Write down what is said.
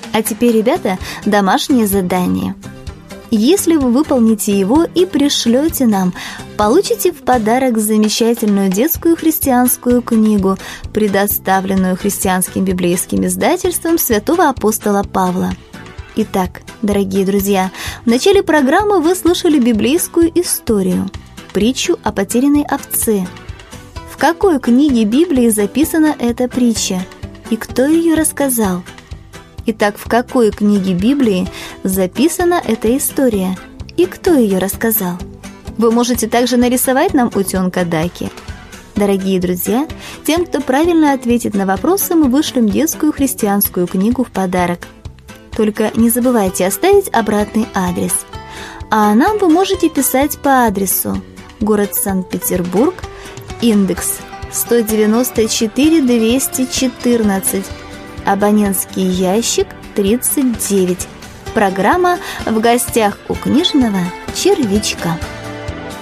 А теперь, ребята, домашнее задание. Если вы выполните его и пришлете нам, получите в подарок замечательную детскую христианскую книгу, предоставленную христианским библейским издательством святого апостола Павла. Итак, дорогие друзья, в начале программы вы слушали библейскую историю, притчу о потерянной овце. В какой книге Библии записана эта притча? И кто ее рассказал? Итак, в какой книге Библии записана эта история? И кто ее рассказал? Вы можете также нарисовать нам утенка Даки. Дорогие друзья, тем, кто правильно ответит на вопросы, мы вышлем детскую христианскую книгу в подарок. Только не забывайте оставить обратный адрес. А нам вы можете писать по адресу: город Санкт-Петербург, индекс 194-214, абонентский ящик 39. Программа «В гостях у книжного червячка».